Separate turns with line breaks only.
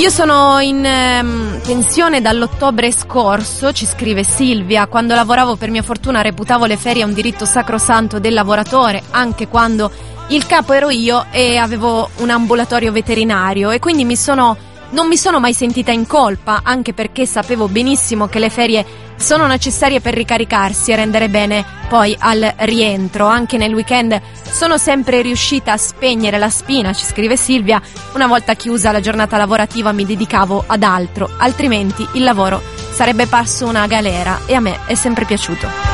Io sono in pensione dall'ottobre scorso, ci scrive Silvia. Quando lavoravo, per mia fortuna, reputavo le ferie un diritto sacrosanto del lavoratore, anche quando il capo ero io e avevo un ambulatorio veterinario, e quindi non mi sono mai sentita in colpa, anche perché sapevo benissimo che le ferie sono necessarie per ricaricarsi e rendere bene poi al rientro. Anche nel weekend sono sempre riuscita a spegnere la spina, ci scrive Silvia. Una volta chiusa la giornata lavorativa mi dedicavo ad altro, altrimenti il lavoro sarebbe parso una galera, e a me è sempre piaciuto.